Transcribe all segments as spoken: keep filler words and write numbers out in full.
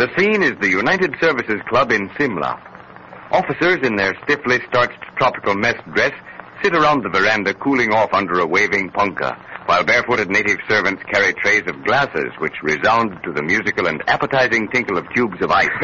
The scene is the United Services Club in Simla. Officers in their stiffly starched tropical mess dress sit around the veranda cooling off under a waving punkah, while barefooted native servants carry trays of glasses which resound to the musical and appetizing tinkle of tubes of ice.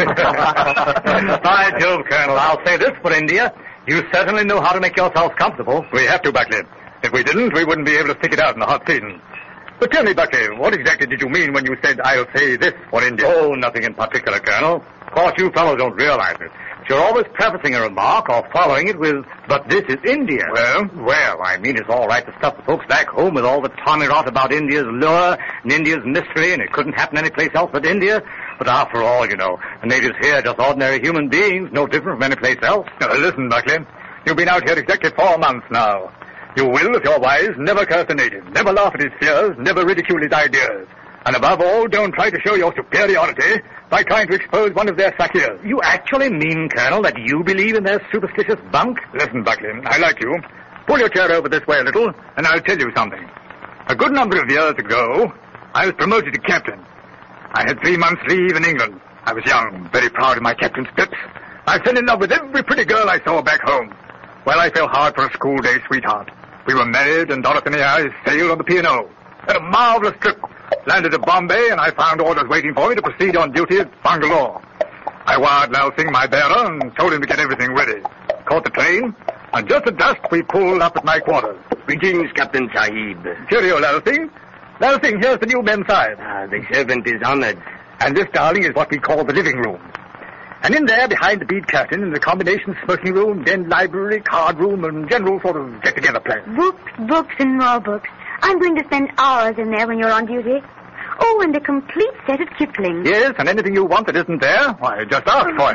By Jove, Colonel, I'll say this for India. You certainly know how to make yourselves comfortable. We have to, Buckley. If we didn't, we wouldn't be able to stick it out in the hot season. But tell me, Buckley, what exactly did you mean when you said, I'll say this for India? Oh, nothing in particular, Colonel. Of course, you fellows don't realize it. You're always prefacing a remark or following it with, but this is India. Well? Well, I mean, it's all right to stuff the folks back home with all the tommy rot about India's lure and India's mystery, and it couldn't happen anyplace else but India. But after all, you know, the natives here are just ordinary human beings, no different from any place else. Now, listen, Buckley. You've been out here exactly four months now. You will, if you're wise, never curse a native, never laugh at his fears, never ridicule his ideas. And above all, don't try to show your superiority by trying to expose one of their fakirs. You actually mean, Colonel, that you believe in their superstitious bunk? Listen, Buckley, I like you. Pull your chair over this way a little, and I'll tell you something. A good number of years ago, I was promoted to captain. I had three months' leave in England. I was young, very proud of my captain's pips. I fell in love with every pretty girl I saw back home. Well, I fell hard for a school day sweetheart. We were married, and Dorothy and I sailed on the P and O. Had a marvelous trip. Landed at Bombay, and I found orders waiting for me to proceed on duty at Bangalore. I wired Lal Singh, my bearer, and told him to get everything ready. Caught the train, and just at dusk, we pulled up at my quarters. Greetings, Captain Sahib. Cheerio, Lal Singh. Lal Singh, here's the new Mem Sahib. Ah, the servant is honored. And this, darling, is what we call the living room. And in there, behind the bead curtain, in the combination smoking room, den library, card room, and general sort of get-together place. Books, books, and more books. I'm going to spend hours in there when you're on duty. Oh, and a complete set of Kipling. Yes, and anything you want that isn't there, why, just ask for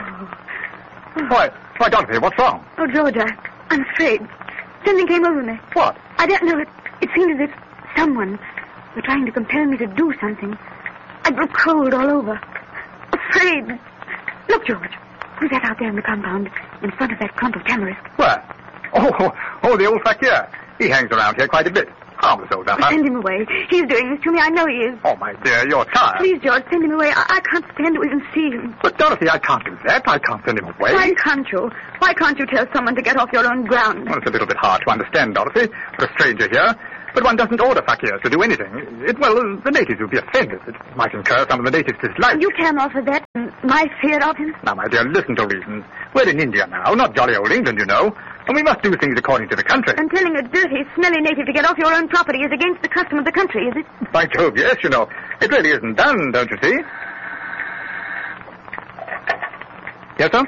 it. Why, why, Dorothy, what's wrong? Oh, George, I, I'm afraid. Something came over me. What? I don't know. It, it seemed as if someone were trying to compel me to do something. I grew cold all over. Afraid. Look, George. Who's that out there in the compound in front of that clump of tamarisk? Where? Oh, oh, the old fakir. He hangs around here quite a bit. Harmless old duffer. Send him away. He's doing this to me. I know he is. Oh, my dear, you're tired. Please, George, send him away. I, I can't stand to even see him. But, Dorothy, I can't do that. I can't send him away. Why can't you? Why can't you tell someone to get off your own ground? Well, it's a little bit hard to understand, Dorothy, for a stranger here. But one doesn't order fakirs to do anything. It, well, the natives would be offended. It might incur some of the natives' dislike. You can't offer that. My fear of him. Now, my dear, listen to reason. We're in India now, not jolly old England, you know. And we must do things according to the country. And telling a dirty, smelly native to get off your own property is against the custom of the country, is it? By Jove, yes, you know. It really isn't done, don't you see? Yes, sir?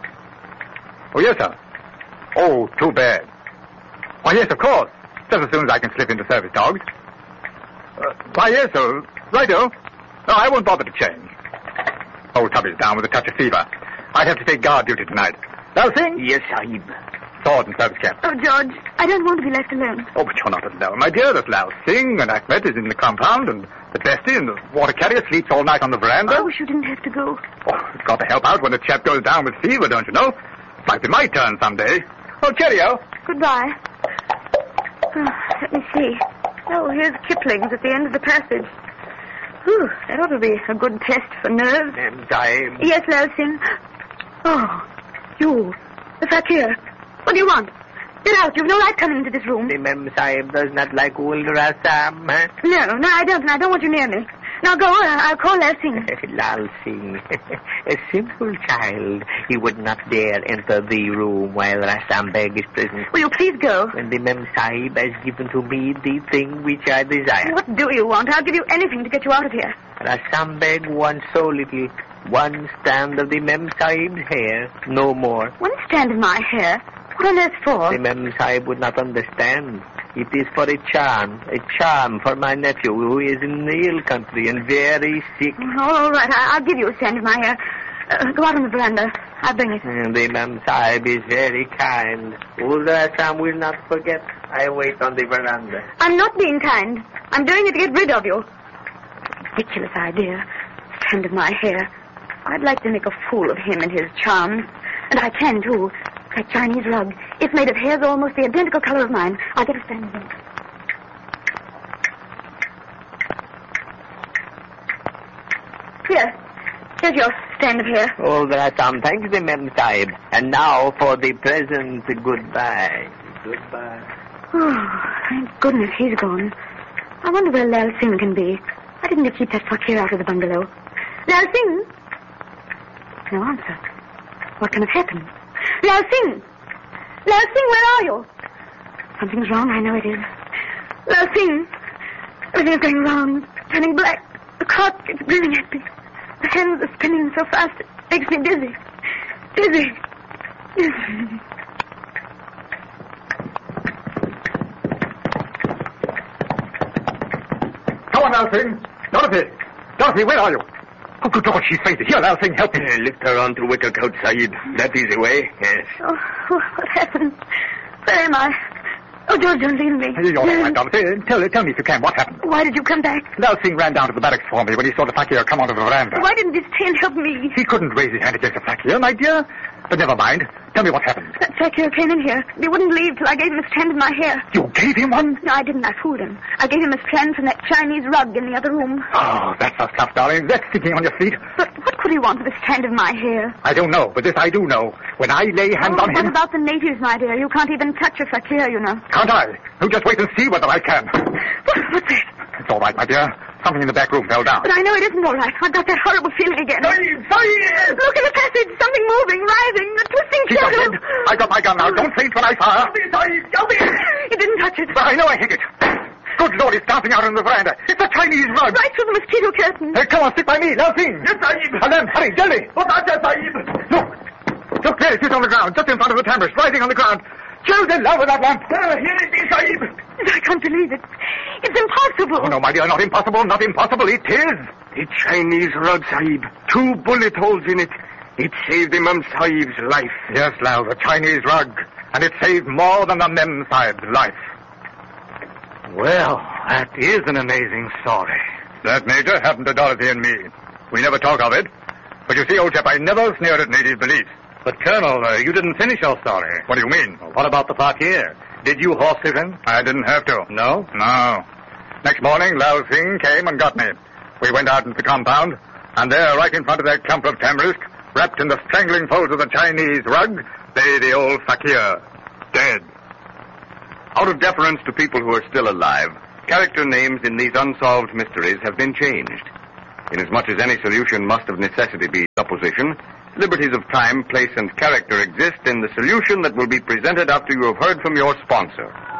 Oh, yes, sir. Oh, too bad. Why, yes, of course. Just as soon as I can slip into service dogs. Uh, why, yes, sir. Righto. No, I won't bother to change. Old Tubby's down with a touch of fever. I'd have to take guard duty tonight. Lal Singh? Yes, Sahib. Sword and service cap. Oh, George, I don't want to be left alone. Oh, but you're not alone, my dear. There's Lal Singh, and Ahmed is in the compound, and the Bestie and the water carrier sleeps all night on the veranda. I wish you didn't have to go. Oh, you've got to help out when a chap goes down with fever, don't you know? Might be my turn someday. Oh, cheerio. Goodbye. Oh, let me see. Oh, here's Kipling's at the end of the passage. Whew, that ought to be a good test for nerves. Mem Sahib. Yes, Lal Singh. Oh, you, the fakir. What do you want? Get out. You've no right coming into this room. The Mem Sahib does not like old Rassam, huh? No, no, I don't, and I don't want you near me. Now go, uh, I'll call Lal Singh. Lal Singh, a simple child. He would not dare enter the room while Rassam Beg is present. Will you please go? When the Mem Sahib has given to me the thing which I desire. What do you want? I'll give you anything to get you out of here. Rassam Beg wants so little. One strand of the Mem Sahib's hair, no more. One strand of my hair? What on earth for? The Mem Sahib would not understand. It is for a charm, a charm for my nephew who is in the hill country and very sick. Oh, all right, I- I'll give you a strand of my hair. Uh, go out on the veranda. I'll bring it. And the Mem Sahib is very kind. Old Rassam will not forget. I wait on the veranda. I'm not being kind. I'm doing it to get rid of you. Ridiculous idea. Strand of my hair. I'd like to make a fool of him and his charms. And I can, too. That Chinese rug. It's made of hairs almost the identical color of mine. I'll get a strand of it. Here. Here's your stand of hair. Oh, there are some. Thank you, Mem Sahib. And now for the present, goodbye. Goodbye. Oh, thank goodness he's gone. I wonder where Lal Singh can be. Why didn't you keep that fakir out of the bungalow? Lal Singh? No answer. What can have happened? Lal Singh! Lal Singh, where are you? Something's wrong, I know it is. Lal Singh! Everything's going wrong. Turning black. The clock is grinning at me. The hands are spinning so fast it makes me dizzy. Dizzy. Dizzy. Come on, Lal Singh. Dorothy. Dorothy, where are you? Oh, good Lord, she's fainted. Here, Lal Singh, help me. Uh, lift her onto wicker coat, Sahib. That easy way, yes. Oh, what happened? Where am I? Oh, George, don't leave me. You're all right, Dorothy. Tell, tell me if you can, what happened? Why did you come back? Lal Singh ran down to the barracks for me when he saw the fakir come onto the veranda. Why didn't he stay and help me? He couldn't raise his hand against the fakir, my dear. But never mind. Tell me what happened. That fakir came in here. He wouldn't leave till I gave him a strand of my hair. You gave him one? No, I didn't. I fooled him. I gave him a strand from that Chinese rug in the other room. Oh, that's the stuff, darling. That's thinking on your feet. But what could he want with a strand of my hair? I don't know, but this I do know. When I lay hands oh, on what him... about the natives, my dear? You can't even touch a fakir, you know. Can't I? You just wait and see whether I can. What, what's that? It's all right, my dear. Something in the back room fell down. But I know it isn't all right. I've got that horrible feeling again. Sahib! Sahib! Look in the passage. Something moving, rising, a twisting Keep shadow. your head. I got my gun now. Don't faint when I fire. Help me, Sahib! Help me! He didn't touch it. But I know I hit it. Good Lord, it's dancing out on the veranda. It's a Chinese rug. Right through the mosquito curtain. Hey, come on, stick by me. Now sing. Yes, Sahib. Alam, hurry, Delhi. What's that, Sahib? Look. Look, there it is on the ground, just in front of the cameras, rising on the ground. Children, love with that lamp. There, here it is, Sahib. I can't believe it. It's impossible. Oh, no, my dear, not impossible, not impossible. It is. The Chinese rug, Sahib. Two bullet holes in it. It saved Imam Sahib's life. Yes, Lal, the Chinese rug. And it saved more than the Mem Sahib's life. Well, that is an amazing story. That, Major, happened to Dorothy and me. We never talk of it. But you see, old chap, I never sneer at native beliefs. But, Colonel, uh, you didn't finish your story. What do you mean? Well, what about the fakir? Did you horse sit him? I didn't have to. No? No. Next morning, Lal Singh came and got me. We went out into the compound, and there, right in front of that clump of tamarisk, wrapped in the strangling folds of the Chinese rug, lay the old fakir, dead. Out of deference to people who are still alive, character names in these unsolved mysteries have been changed. Inasmuch as any solution must of necessity be supposition, liberties of time, place, and character exist in the solution that will be presented after you have heard from your sponsor.